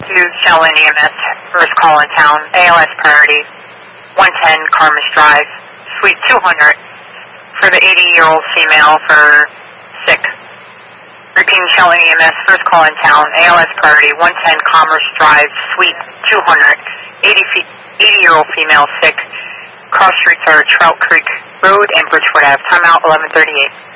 to Shellen EMS, first call in town, ALS priority, 110 Carmis Drive, Suite 200, for the 80-year-old female for sick. Repeating Shellen EMS, first call in town, ALS priority, 110 Commerce Drive, Suite 200, 80-year-old female sick. Cross streets are Trout Creek Road and Bridgewood Ave. Timeout 11:38.